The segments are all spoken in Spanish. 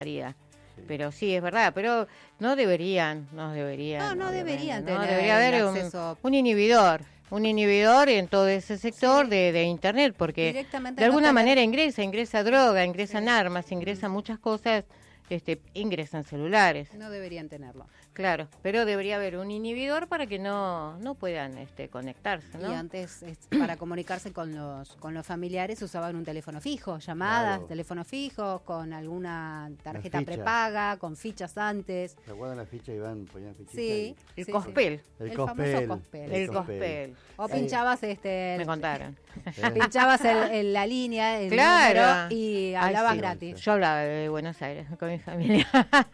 Sí. Pero sí, es verdad, pero no deberían. No deberían No, tener debería haber acceso un inhibidor en todo ese sector de Internet, porque directamente, de alguna no tener... manera ingresa droga, ingresan armas, ingresan muchas cosas, ingresan celulares. No deberían tenerlo. Claro, pero debería haber un inhibidor para que no puedan conectarse, ¿no? Y antes, para comunicarse con los familiares, usaban un teléfono fijo, llamadas, Claro. teléfonos fijos, con alguna tarjeta ficha. prepaga, con fichas antes. ¿Se acuerdan la ficha, Iván? Ponían fichitas Sí. El sí, cospel. El famoso cospel. El cospel. O pinchabas Me contaron. pinchabas la línea, el Claro. número, y hablabas sí. gratis. Yo hablaba de Buenos Aires con mi familia.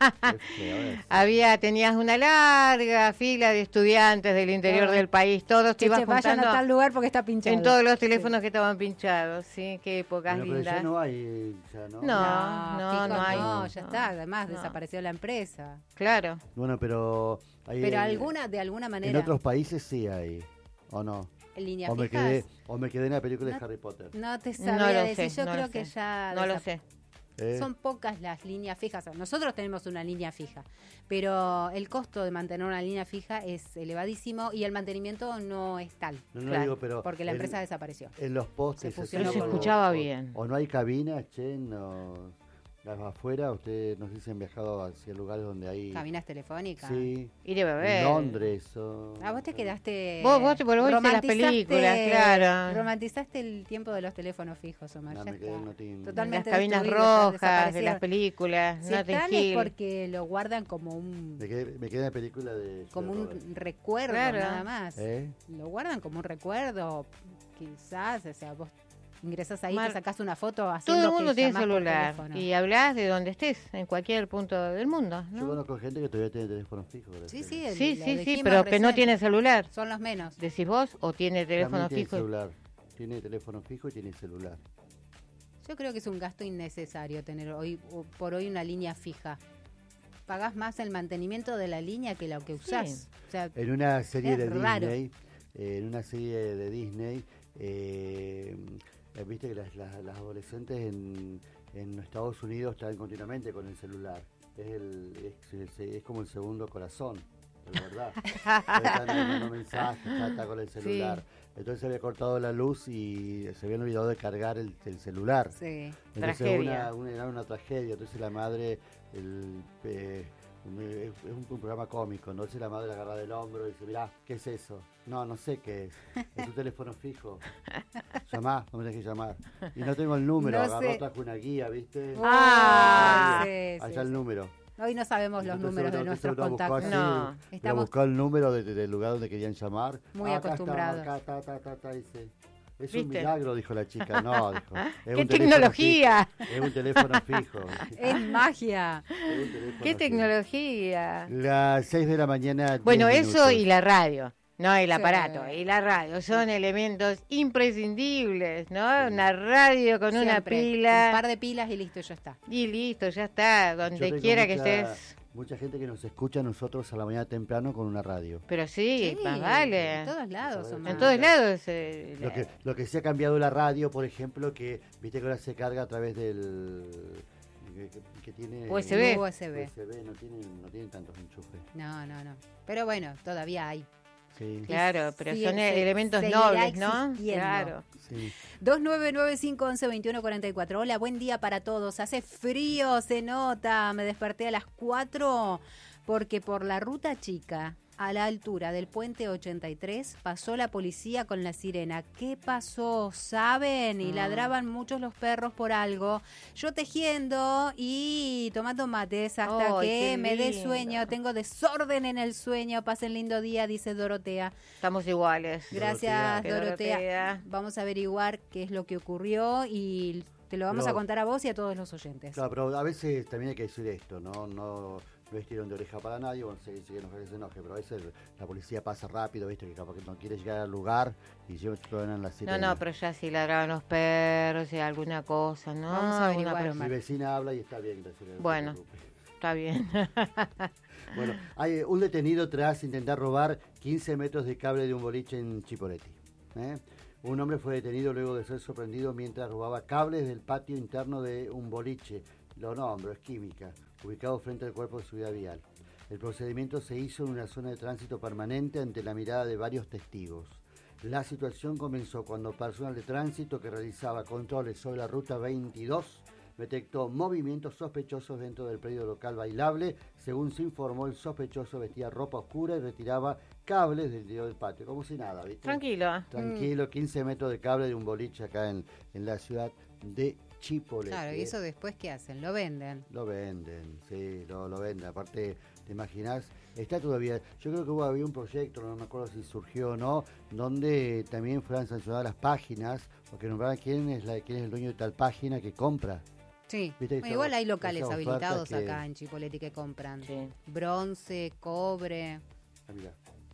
Tenías Tenías una larga fila de estudiantes del interior Claro. del país, todos te ibas Vayan juntando a tal lugar porque está pinchado. en todos los teléfonos que estaban pinchados, sí, qué épocas pero lindas. ya no hay, ya no. No hay. No, ya está, además no. desapareció la empresa. Claro. Bueno, pero hay, Pero de alguna en manera, otros países sí hay, ¿o no? en línea O me fijas, quedé en la película de No. Harry Potter. no te No sabría lo decir. sé, Yo no creo lo que sé. ya No lo sé. son pocas las líneas fijas. Nosotros tenemos una línea fija, pero el costo de mantener una línea fija es elevadísimo y el mantenimiento no es tal. No, Claro, digo, pero Porque la empresa desapareció. en los postes Se fusionó Pero se con- escuchaba bien. O no hay cabinas, che, no. Afuera, ustedes nos dicen viajado hacia lugares donde hay. Cabinas telefónicas. Sí. Y debe En haber. Londres. O... Vos te quedaste... Vos viste las romantizaste- películas, claro. Romantizaste el tiempo de los teléfonos fijos, Omar. No, Ya me quedé está. en Notting. Las Totalmente cabinas destruido, ya rojas de desaparecieron. las películas, Si Notting están es Hill. porque lo guardan como un Me quedé en la película de. como Robert. un recuerdo, Claro. nada más. ¿Eh? Lo guardan como un recuerdo, quizás, o sea, vos ingresás ahí, Mar- te sacás una foto haciendo Todo el mundo que tiene llamás por celular teléfono. y hablas de donde estés, en cualquier punto del mundo, Yo ¿no? conozco gente que todavía tiene teléfono fijo. gracias Sí, a sí, Dios. Sí, lo sí, sí, dijimos pero que no recién. tiene celular. Son los menos. ¿Decís vos o tiene teléfono También tiene fijo? celular. Tiene teléfono fijo y tiene celular. Yo creo que es un gasto innecesario tener por hoy una línea fija. Pagás más el mantenimiento de la línea que lo que usás. Sí. O sea, En una serie Es de raro. Disney, viste que las adolescentes en Estados Unidos están continuamente con el celular. Es como el segundo corazón, de verdad. Están mandando mensajes, está con el celular. Entonces se había cortado la luz y se habían olvidado de cargar el celular. sí. Entonces Tragedia. era una tragedia. Entonces la madre, es un programa cómico, ¿no? Entonces la madre la agarra del hombro y dice, mirá, ¿qué es eso? No sé qué es tu teléfono fijo. Llamá, no me tenés que llamar. Y no tengo el número, No agarró, sé. trajo una guía, ¿viste? Ah, sí, Allá sí, el sí. número. Hoy no sabemos los Entonces, números de uno nuestros buscó contactos. así, No. uno Estamos buscó el número del lugar donde querían llamar. Muy Acá acostumbrados. Está, acá, dice. Es un ¿Viste? milagro, dijo la chica. No, dijo. Es ¡Qué un teléfono tecnología! fijo, es un teléfono fijo. Es magia. Es un teléfono ¡Qué fijo. tecnología! Las 6 de la mañana. Bueno, 10 eso y minutos. la radio, no el Sí. aparato, y la radio son elementos imprescindibles, ¿no? Una radio con una Siempre. pila Un par de pilas y listo, ya está. y listo, ya está, Yo donde tengo quiera que mucha- estés. Mucha gente que nos escucha a nosotros a la mañana temprano con una radio. Pero sí, más En vale. todos lados, Eso es. Omar. En todos lados. Lo que se ha cambiado la radio, por ejemplo, que viste que ahora se carga a través del que tiene USB. USB. no tienen tantos enchufes. No. Pero bueno, todavía hay. Sí, Claro, pero Sí, son elementos seguirá nobles, ¿no? existiendo. Claro. sí. 2995112144. Hola, buen día para todos. Hace frío, se nota. Me desperté a las 4 porque por la ruta chica, a la altura del puente 83, pasó la policía con la sirena. ¿Qué pasó? ¿Saben? Y ladraban muchos los perros por algo. Yo tejiendo y tomando mates hasta Ay, que qué me dé lindo. sueño. Tengo desorden en el sueño. Pasen lindo día, dice Dorotea. Estamos iguales. Gracias, Dorotea. Dorotea. Vamos a averiguar qué es lo que ocurrió y te lo vamos Pero- a contar a vos y a todos los oyentes. Claro, pero a veces también hay que decir esto, no es tirón de oreja para nadie, bueno, si que enoje, que se enoje, pero a veces la policía pasa rápido, viste, que capaz que no quiere llegar al lugar y llevan en la No, sirena. no, pero ya si ladraban los perros y alguna cosa, ¿no? Vamos a averiguar, Alguna Omar. Mi vecina habla y está bien, gracias. Bueno. Está bien. Bueno, hay un detenido tras intentar robar 15 metros de cable de un boliche en Chipoleti. Un hombre fue detenido luego de ser sorprendido mientras robaba cables del patio interno de un boliche lo nombro, es Química, ubicado frente al Cuerpo de Seguridad Vial. El procedimiento se hizo en una zona de tránsito permanente ante la mirada de varios testigos. La situación comenzó cuando personal de tránsito que realizaba controles sobre la ruta 22 detectó movimientos sospechosos dentro del predio local bailable. Según se informó, el sospechoso vestía ropa oscura y retiraba cables del interior del patio, como si nada, ¿viste? Tranquilo, 15 metros de cable de un boliche acá en la ciudad de Chipolete. Claro, ¿y eso después qué hacen? ¿Lo venden? Lo venden, sí, lo venden. Aparte, ¿te imaginás? Está todavía, yo creo que había un proyecto, no me acuerdo si surgió o no, donde también fueran sancionadas las páginas, porque nombraran quién es el dueño de tal página que compra. Sí, bueno, igual hay locales habilitados acá en Chipolete que compran bronce, cobre. Ah, mirá.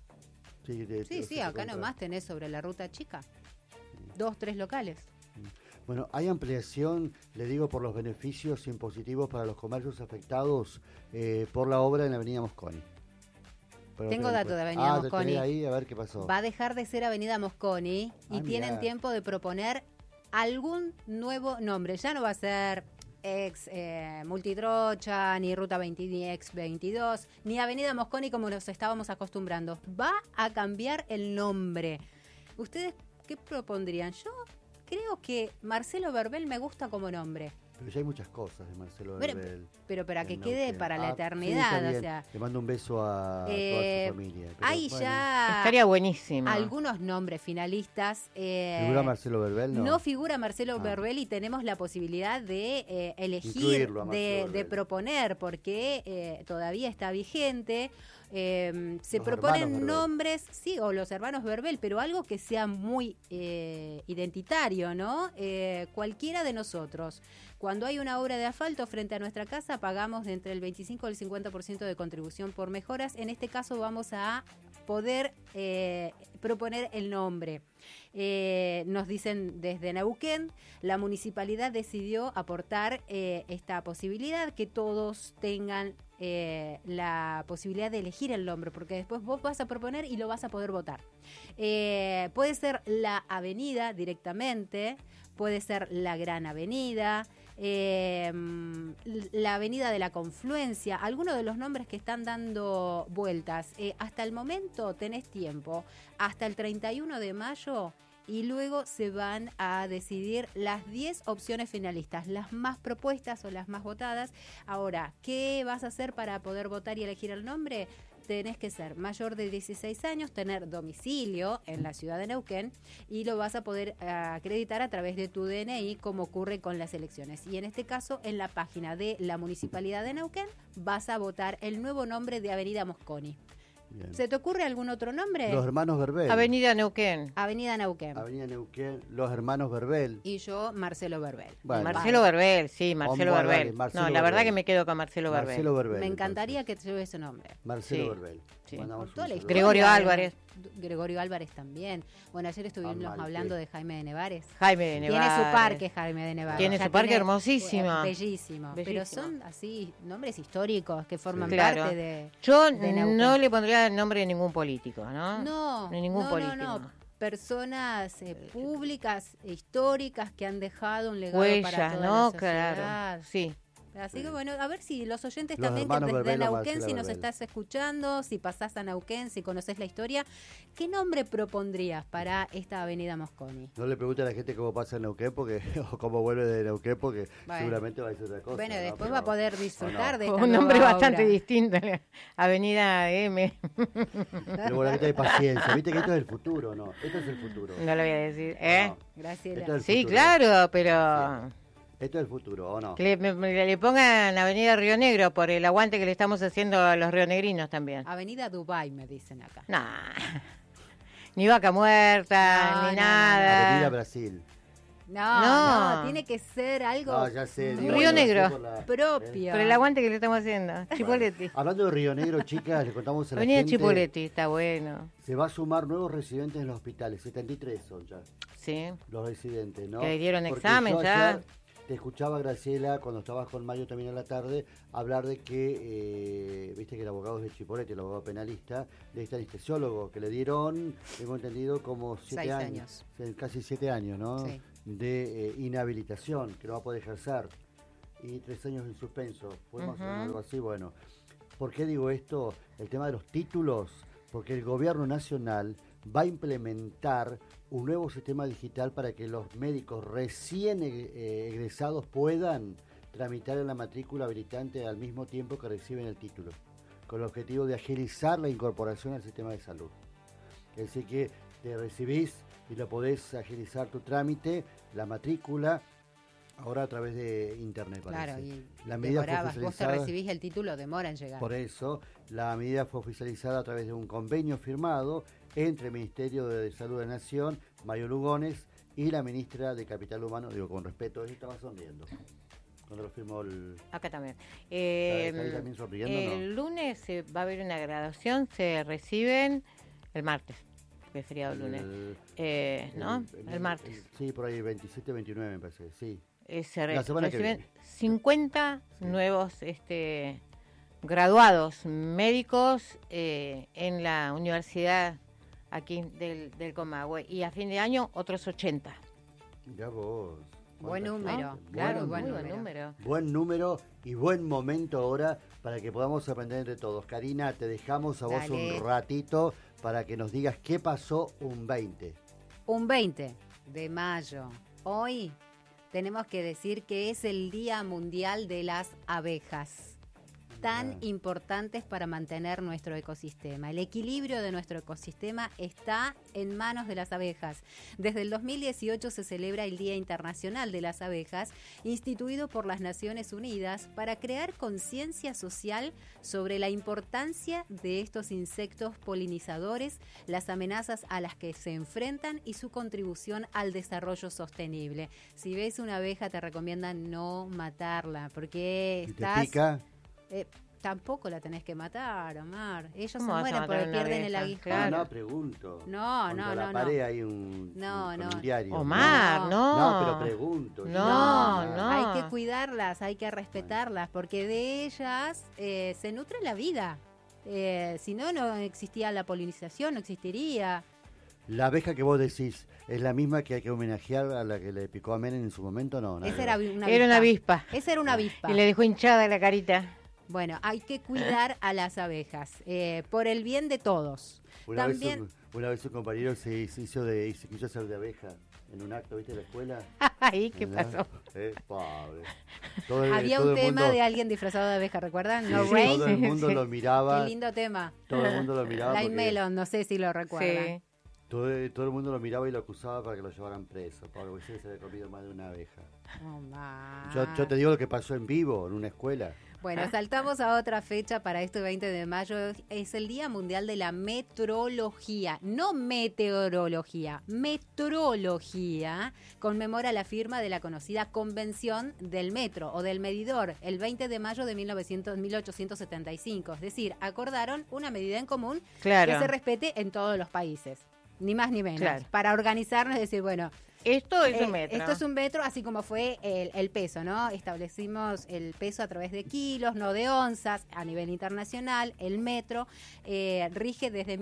Sí, acá nomás tenés sobre la ruta chica 2, 3 locales. Bueno, hay ampliación, le digo, por los beneficios impositivos para los comercios afectados por la obra en la avenida Mosconi. Tengo datos de avenida Mosconi. Ahí, a ver qué pasó. Va a dejar de ser avenida Mosconi y tienen tiempo de proponer algún nuevo nombre. Ya no va a ser ex Multitrocha, ni Ruta 20, ni ex 22, ni avenida Mosconi como nos estábamos acostumbrando. Va a cambiar el nombre. ¿Ustedes qué propondrían? Yo creo que Marcelo Verbel me gusta como nombre. Pero ya hay muchas cosas de Marcelo Verbel. Pero para que quede para la eternidad, sí, o sea. Le mando un beso a toda su familia. Hay ya estaría buenísimo. Algunos nombres finalistas. ¿Figura Marcelo Verbel? No figura Marcelo Verbel y tenemos la posibilidad de elegir, de proponer, porque todavía está vigente. Se proponen nombres, sí, o los hermanos Verbel, pero algo que sea muy identitario, ¿no? Cualquiera de nosotros. Cuando hay una obra de asfalto frente a nuestra casa, pagamos de entre el 25 y el 50% de contribución por mejoras. En este caso vamos a poder proponer el nombre. Nos dicen desde Neuquén, la municipalidad decidió aportar esta posibilidad, que todos tengan la posibilidad de elegir el nombre, porque después vos vas a proponer y lo vas a poder votar. Puede ser la avenida directamente, puede ser la Gran Avenida, la Avenida de la Confluencia, algunos de los nombres que están dando vueltas. Hasta el momento tenés tiempo, hasta el 31 de mayo, y luego se van a decidir las 10 opciones finalistas, las más propuestas o las más votadas. Ahora, ¿qué vas a hacer para poder votar y elegir el nombre? Tenés que ser mayor de 16 años, tener domicilio en la ciudad de Neuquén y lo vas a poder acreditar a través de tu DNI, como ocurre con las elecciones. Y en este caso, en la página de la Municipalidad de Neuquén, vas a votar el nuevo nombre de Avenida Mosconi. Bien. ¿Se te ocurre algún otro nombre? Los hermanos Verbel. Avenida Neuquén. Avenida Neuquén. Avenida Neuquén, los hermanos Verbel. Y yo, Marcelo Verbel. Bueno, Marcelo Verbel, sí, Marcelo Verbel. Marcelo la verdad que me quedo con Marcelo Verbel. Me encantaría que lleve ese nombre. Marcelo Verbel. Sí. Gregorio Álvarez. Gregorio Álvarez también. Bueno, ayer estuvimos hablando de Jaime de Nevares. Jaime de Nevares. Tiene su parque, Jaime de Nevares. Tiene su parque hermosísimo. Bellísimo. Pero son así nombres históricos que forman parte de Yo de no le pondría el nombre de ningún político, ¿no? No. De ningún político. No. Personas públicas, históricas, que han dejado un legado Huella, para toda ¿no? la sociedad. Claro, sí. Así que bueno, a ver si los oyentes Los también hermanos de Verbel o Neuquén, Marcelo si nos Verbel. estás escuchando, si pasás a Neuquén, si conoces la historia, ¿qué nombre propondrías para esta avenida Mosconi? No le pregunte a la gente cómo pasa en Neuquén porque, o cómo vuelve de Neuquén, porque Bueno. seguramente va a ser otra cosa. Bueno, ¿no? después Pero- va a poder disfrutar de esta Un nombre nueva bastante obra. distinto. Avenida M. Pero bueno, gente de paciencia. Viste que esto es el futuro, ¿no? Esto es el futuro. No lo voy a decir. No, Graciela. esto es el Sí, futuro. claro, pero Esto es el futuro, ¿o no? que le pongan Avenida Río Negro por el aguante que le estamos haciendo a los rionegrinos también. Avenida Dubái, me dicen acá. Nah. Ni Vaca Muerta, No, ni no, nada. Avenida Brasil. No, tiene que ser algo No, ya sé. digo, Río no, Negro. por la- propio. Por el aguante que le estamos haciendo. Chipoleti. Hablando de Río Negro, chicas, le contamos a la Avenida gente. Chipoleti, está bueno. Se va a sumar nuevos residentes en los hospitales. 73 son ya Sí. los residentes, ¿no? Que le dieron Porque examen yo ya. ayer te escuchaba, Graciela, cuando estabas con Mario también en la tarde, hablar de que, viste que el abogado es de Chipoleti, el abogado penalista, de este anestesiólogo que le dieron, tengo entendido, como 7 6 años. Casi 7 años, ¿no? Sí. De inhabilitación, que no va a poder ejercer. y 3 años en suspenso. ¿Fue más o menos algo así? Bueno, ¿por qué digo esto? El tema de los títulos, porque el gobierno nacional va a implementar un nuevo sistema digital para que los médicos recién egresados puedan tramitar en la matrícula habilitante al mismo tiempo que reciben el título, con el objetivo de agilizar la incorporación al sistema de salud. Es decir, que te recibís y lo podés agilizar tu trámite, la matrícula, ahora a través de internet. Claro, parece. y La medida fue vos te oficializada. recibís el título, demora en llegar. Por eso, la medida fue oficializada a través de un convenio firmado entre el Ministerio de Salud de la Nación, Mario Lugones, y la ministra de Capital Humano. Digo, con respeto, él estaba sonriendo cuando lo firmó el... Acá también. ¿Está ahí también sonriendo, El lunes va a haber una graduación, se reciben el martes, que es feriado el lunes. ¿No? El martes. Sí, por ahí, 27, 29 me parece, sí. Se La semana que reciben viene. 50 nuevos graduados médicos en la universidad aquí del Comahue, y a fin de año otros 80. Ya vos. Buen cuánta número, gente. claro, Muy buen buen número. número. Buen número y buen momento ahora para que podamos aprender entre todos. Karina, te dejamos a vos Dale. un ratito para que nos digas qué pasó un 20. Un 20 de mayo. Hoy tenemos que decir que es el Día Mundial de las Abejas, tan importantes para mantener nuestro ecosistema. El equilibrio de nuestro ecosistema está en manos de las abejas. Desde el 2018 se celebra el Día Internacional de las Abejas, instituido por las Naciones Unidas para crear conciencia social sobre la importancia de estos insectos polinizadores, las amenazas a las que se enfrentan y su contribución al desarrollo sostenible. Si ves una abeja, te recomiendan no matarla, porque ¿Y estás... te pica? Tampoco la tenés que matar, Omar. Ellos se ¿Cómo vas a mueren matar porque una pierden el abeja? aguijón. Claro. No, pregunto. No, Contra no, la no, pared no. hay un, No, con no. un diario. Omar, no. No, pero pregunto. No. Hay que cuidarlas, hay que respetarlas, porque de ellas se nutre la vida. Si no, no existía la polinización, no existiría. La abeja que vos decís, ¿es la misma que hay que homenajear a la que le picó a Menem en su momento? No, nada Esa que era ver. una Era una avispa. avispa. Esa era una avispa. Y le dejó hinchada la carita. Bueno, hay que cuidar a las abejas, por el bien de todos. Una También... vez un compañero se quiso hacer de abeja en un acto, ¿viste? En la escuela. Ay, ¿qué ¿Verdad? pasó? Pobre. Había todo un el tema mundo- de alguien disfrazado de abeja, ¿recuerdan? No Sí, Rain. todo el mundo Sí. lo miraba. Qué lindo tema. Todo el mundo lo miraba. Lime porque Melon, no sé si lo recuerdan. Sí. todo el mundo lo miraba y lo acusaba para que lo llevaran preso. Pobre, porque se había comido más de una abeja. Omar. Yo te digo lo que pasó en vivo, en una escuela. Bueno, saltamos a otra fecha para este 20 de mayo. Es el Día Mundial de la Metrología. No meteorología, metrología. Conmemora la firma de la conocida Convención del Metro o del Medidor el 20 de mayo de 1875. Es decir, acordaron una medida en común Claro. que se respete en todos los países. Ni más ni menos. Claro. Para organizarnos y decir, bueno, Esto es un metro. esto es un metro, así como fue el peso, ¿no? Establecimos el peso a través de kilos, no de onzas, a nivel internacional. El metro rige desde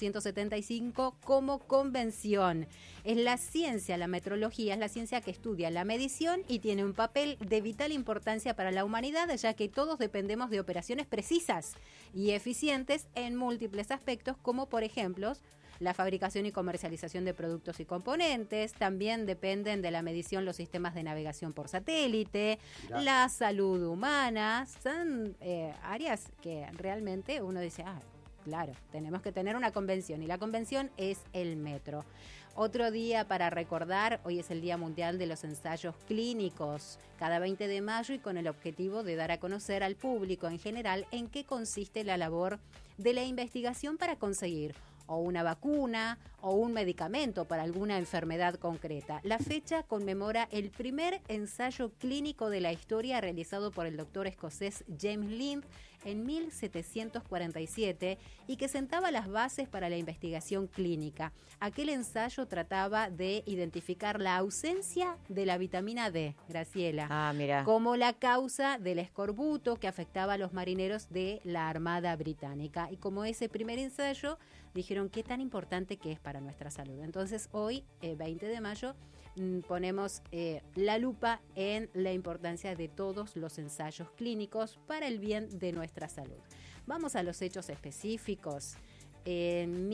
1875 como convención. Es la ciencia, la metrología, es la ciencia que estudia la medición y tiene un papel de vital importancia para la humanidad, ya que todos dependemos de operaciones precisas y eficientes en múltiples aspectos, como por ejemplo la fabricación y comercialización de productos y componentes. También dependen de la medición los sistemas de navegación por satélite, Mirá. la salud humana. Son áreas que realmente uno dice, claro, tenemos que tener una convención, y la convención es el metro. Otro día para recordar, hoy es el Día Mundial de los Ensayos Clínicos, cada 20 de mayo, y con el objetivo de dar a conocer al público en general en qué consiste la labor de la investigación para conseguir o una vacuna o un medicamento para alguna enfermedad concreta. La fecha conmemora el primer ensayo clínico de la historia realizado por el doctor escocés James Lind en 1747 y que sentaba las bases para la investigación clínica. Aquel ensayo trataba de identificar la ausencia de la vitamina D, Graciela, Mira. como la causa del escorbuto que afectaba a los marineros de la Armada Británica. Y como ese primer ensayo, dijeron qué tan importante que es para nuestra salud. Entonces hoy, 20 de mayo, ponemos la lupa en la importancia de todos los ensayos clínicos para el bien de nuestra salud. Vamos a los hechos específicos. En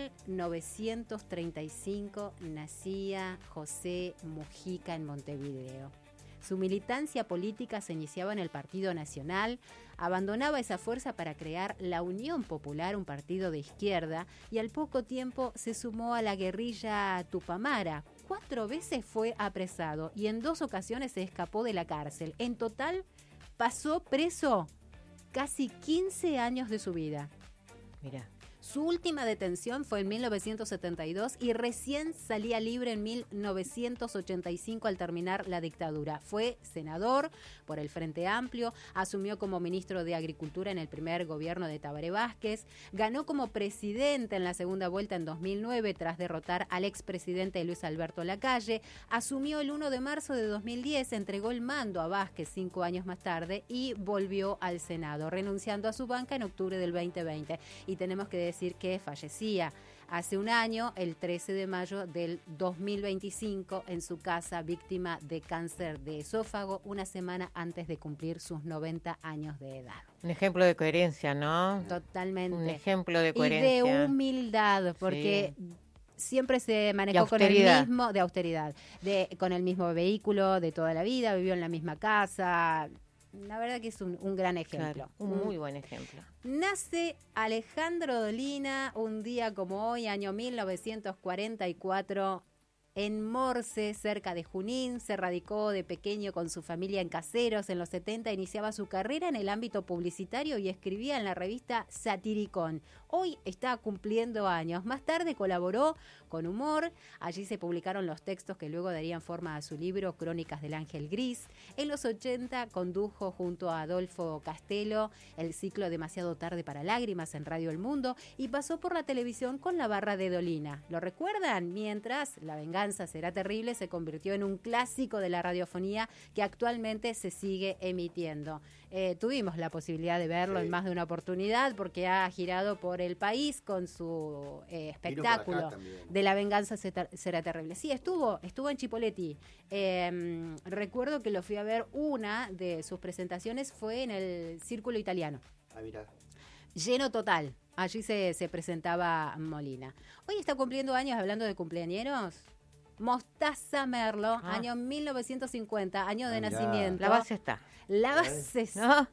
1935 nacía José Mujica en Montevideo. Su militancia política se iniciaba en el Partido Nacional, abandonaba esa fuerza para crear la Unión Popular, un partido de izquierda, y al poco tiempo se sumó a la guerrilla Tupamara. 4 veces fue apresado y en 2 ocasiones se escapó de la cárcel. En total pasó preso casi 15 años de su vida. Mira. Su última detención fue en 1972 y recién salía libre en 1985 al terminar la dictadura. Fue senador por el Frente Amplio, asumió como ministro de Agricultura en el primer gobierno de Tabaré Vázquez, ganó como presidente en la segunda vuelta en 2009 tras derrotar al expresidente Luis Alberto Lacalle, asumió el 1 de marzo de 2010, entregó el mando a Vázquez 5 años más tarde y volvió al Senado, renunciando a su banca en octubre del 2020. Y tenemos que decir que fallecía hace un año, el 13 de mayo del 2025, en su casa, víctima de cáncer de esófago, una semana antes de cumplir sus 90 años de edad. Un ejemplo de coherencia, ¿no? Totalmente. Un ejemplo de coherencia. Y de humildad, porque siempre se manejó con el mismo, de austeridad, con el mismo vehículo de toda la vida, vivió en la misma casa. La verdad que es un gran ejemplo. Claro, un muy buen ejemplo. Nace Alejandro Dolina un día como hoy, año 1944, en Morce, cerca de Junín. Se radicó de pequeño con su familia en Caseros. En los 70 iniciaba su carrera en el ámbito publicitario y escribía en la revista Satiricón. Hoy está cumpliendo años. Más tarde colaboró con Humor. Allí se publicaron los textos que luego darían forma a su libro Crónicas del Ángel Gris. En los 80 condujo junto a Adolfo Castelo el ciclo Demasiado tarde para lágrimas en Radio El Mundo y pasó por la televisión con La Barra de Dolina. ¿Lo recuerdan? Mientras La venganza será terrible se convirtió en un clásico de la radiofonía que actualmente se sigue emitiendo. Tuvimos la posibilidad de verlo en más de una oportunidad porque ha girado por el país con su espectáculo de La venganza será terrible. Sí, estuvo en Chipoleti. Recuerdo que lo fui a ver, una de sus presentaciones fue en el Círculo Italiano. Ah, mira. Lleno total. Allí se presentaba Molina. Hoy está cumpliendo años, hablando de cumpleañeros, Mostaza Merlo, año 1950, año de nacimiento. La base está. La base está.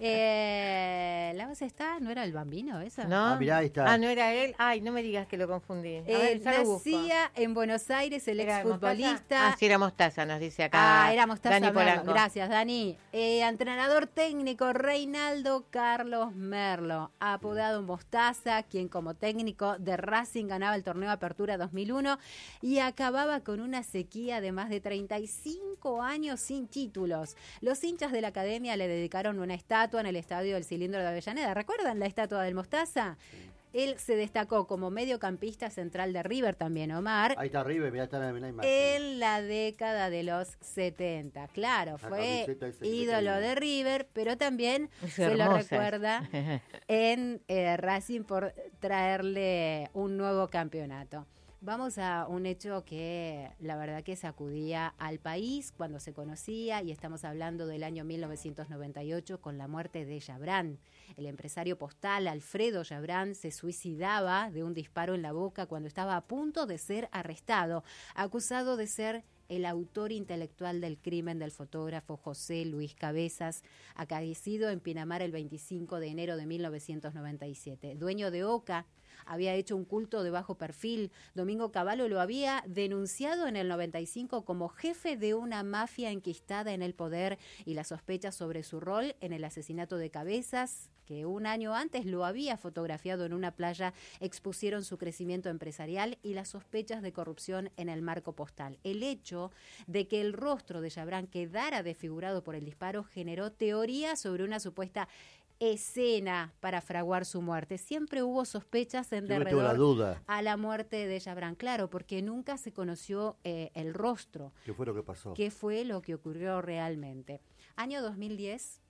La base está, ¿no era el Bambino esa? No. Mirá, ahí está. No era él. Ay, no me digas que lo confundí. Nacía en Buenos Aires, el exfutbolista. Sí, era Mostaza, nos dice acá. Era Mostaza Dani Merlo. Polanco. Gracias, Dani. Entrenador técnico Reinaldo Carlos Merlo, apodado Mostaza, quien como técnico de Racing ganaba el torneo Apertura 2001 y acababa con una sequía de más de 35 años sin títulos. Los hinchas de la academia le dedicaron una estatua en el estadio del Cilindro de Avellaneda. ¿Recuerdan la estatua del Mostaza? Él se destacó como mediocampista central de River también, Omar. Ahí está River, mirá, está en la imagen. En la década de los 70. Claro, fue ídolo de River, pero también se lo recuerda en Racing por traerle un nuevo campeonato. Vamos a un hecho que la verdad que sacudía al país cuando se conocía, y estamos hablando del año 1998 con la muerte de Yabrán. El empresario postal Alfredo Yabrán se suicidaba de un disparo en la boca cuando estaba a punto de ser arrestado, acusado de ser el autor intelectual del crimen del fotógrafo José Luis Cabezas, acaecido en Pinamar el 25 de enero de 1997. Dueño de Oca, había hecho un culto de bajo perfil. Domingo Cavallo lo había denunciado en el 95 como jefe de una mafia enquistada en el poder, y las sospechas sobre su rol en el asesinato de Cabezas, que un año antes lo había fotografiado en una playa, expusieron su crecimiento empresarial y las sospechas de corrupción en el marco postal. El hecho de que el rostro de Yabrán quedara desfigurado por el disparo generó teorías sobre una supuesta escena para fraguar su muerte. Siempre hubo sospechas en derredor a la muerte de Yabrán, claro, porque nunca se conoció el rostro. ¿Qué fue lo que pasó? ¿Qué fue lo que ocurrió realmente? Año 2010,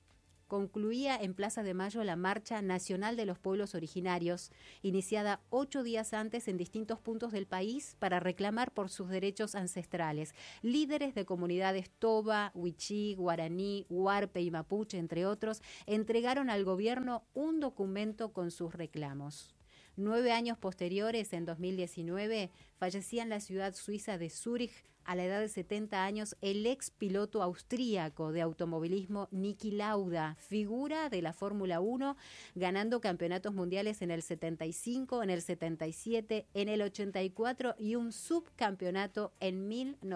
concluía en Plaza de Mayo la Marcha Nacional de los Pueblos Originarios, iniciada 8 días antes en distintos puntos del país para reclamar por sus derechos ancestrales. Líderes de comunidades Toba, Wichí, Guaraní, Huarpe y Mapuche, entre otros, entregaron al gobierno un documento con sus reclamos. 9 años posteriores, en 2019, fallecía en la ciudad suiza de Zúrich, a la edad de 70 años, el ex piloto austríaco de automovilismo Niki Lauda, figura de la Fórmula 1, ganando campeonatos mundiales en el 75, en el 77, en el 84 y un subcampeonato en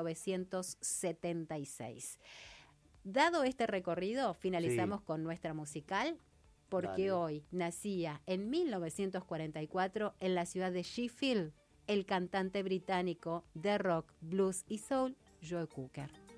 1976. Dado este recorrido, finalizamos con nuestra musical, porque hoy nacía en 1944 en la ciudad de Sheffield el cantante británico de rock, blues y soul, Joe Cocker.